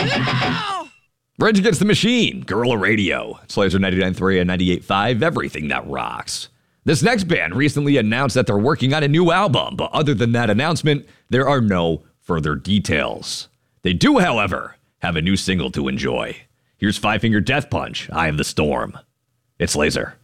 Rage Against the Machine, Guerrilla Radio. It's Laser 99.3 and 98.5, everything that rocks. This next band recently announced that they're working on a new album, but other than that announcement, there are no further details. They do, however, have a new single to enjoy. Here's Five Finger Death Punch, Eye of the Storm. It's Laser.